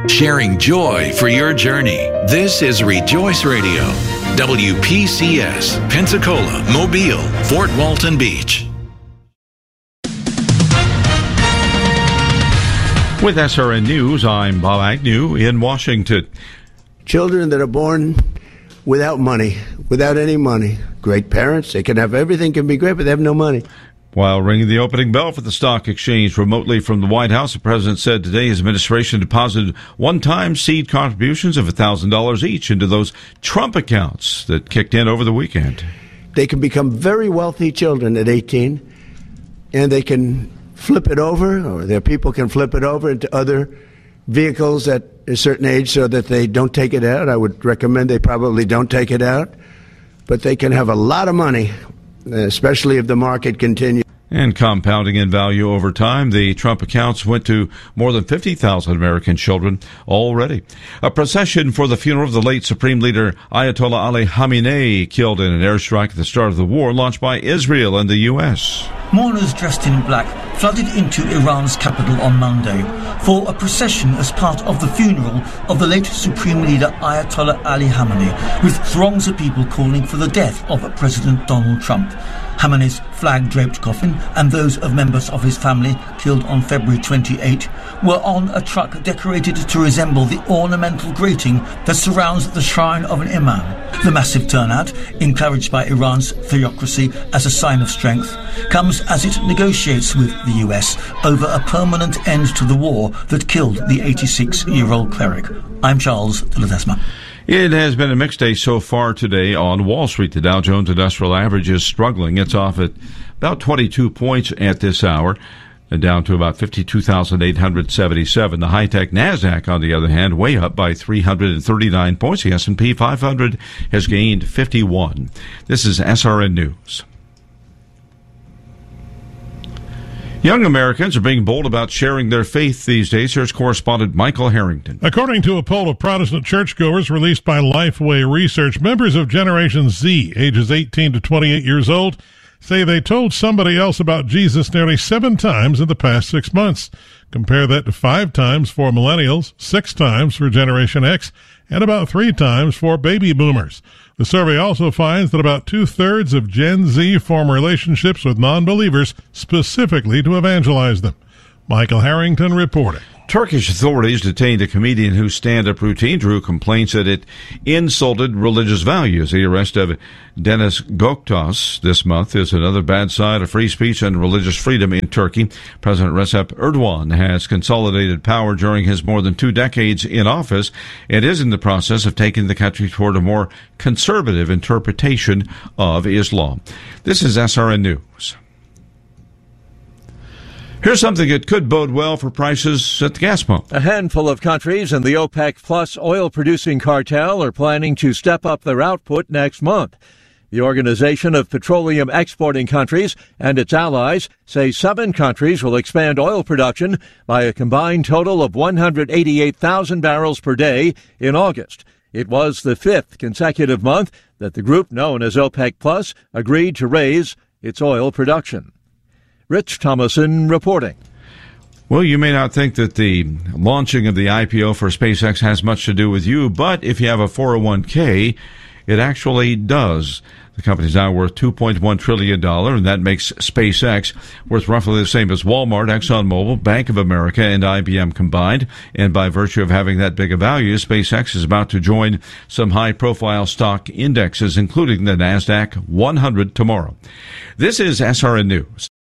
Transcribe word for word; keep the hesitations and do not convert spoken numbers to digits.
sharing joy for your journey. This is Rejoice Radio, W P C S, Pensacola, Mobile, Fort Walton Beach. With S R N News, I'm Bob Agnew in Washington. Children that are born without money, without any money. Great parents, they can have everything, can be great, but they have no money. While ringing the opening bell for the stock exchange remotely from the White House, the president said today his administration deposited one-time seed contributions of one thousand dollars each into those Trump accounts that kicked in over the weekend. They can become very wealthy children at eighteen, and they can flip it over, or their people can flip it over into other vehicles at a certain age so that they don't take it out. I would recommend they probably don't take it out, but they can have a lot of money, especially if the market continues. And compounding in value over time, the Trump accounts went to more than fifty thousand American children already. A procession for the funeral of the late Supreme Leader Ayatollah Ali Khamenei, killed in an airstrike at the start of the war, launched by Israel and the U S. Mourners dressed in black flooded into Iran's capital on Monday for a procession as part of the funeral of the late Supreme Leader Ayatollah Ali Khamenei, with throngs of people calling for the death of President Donald Trump. Khamenei's flag-draped coffin and those of members of his family killed on February twenty-eighth were on a truck decorated to resemble the ornamental grating that surrounds the shrine of an imam. The massive turnout, encouraged by Iran's theocracy as a sign of strength, comes as it negotiates with the U S over a permanent end to the war that killed the eighty-six-year-old cleric. I'm Charles de Ledesma. It has been a mixed day so far today on Wall Street. The Dow Jones Industrial Average is struggling. It's off at about twenty-two points at this hour, and down to about fifty-two thousand eight hundred seventy-seven. The high-tech NASDAQ, on the other hand, way up by three hundred thirty-nine points. The S and P five hundred has gained fifty-one. This is S R N News. Young Americans are being bold about sharing their faith these days. Here's correspondent Michael Harrington. According to a poll of Protestant churchgoers released by Lifeway Research, members of Generation Z, ages eighteen to twenty-eight years old, say they told somebody else about Jesus nearly seven times in the past six months. Compare that to five times for millennials, six times for Generation X, and about three times for baby boomers. The survey also finds that about two-thirds of Gen Z form relationships with non-believers specifically to evangelize them. Michael Harrington reporting. Turkish authorities detained a comedian whose stand-up routine drew complaints that it insulted religious values. The arrest of Deniz Göktaş this month is another bad side of free speech and religious freedom in Turkey. President Recep Erdogan has consolidated power during his more than two decades in office and is in the process of taking the country toward a more conservative interpretation of Islam. This is S R N News. Here's something that could bode well for prices at the gas pump. A handful of countries in the OPEC Plus oil-producing cartel are planning to step up their output next month. The Organization of Petroleum Exporting Countries and its allies say seven countries will expand oil production by a combined total of one hundred eighty-eight thousand barrels per day in August. It was the fifth consecutive month that the group known as OPEC Plus agreed to raise its oil production. Rich Thomason reporting. Well, you may not think that the launching of the I P O for SpaceX has much to do with you, but if you have a four oh one k, it actually does. The company's now worth two point one trillion dollars, and that makes SpaceX worth roughly the same as Walmart, ExxonMobil, Bank of America, and I B M combined. And by virtue of having that big a value, SpaceX is about to join some high-profile stock indexes, including the NASDAQ one hundred tomorrow. This is S R N News.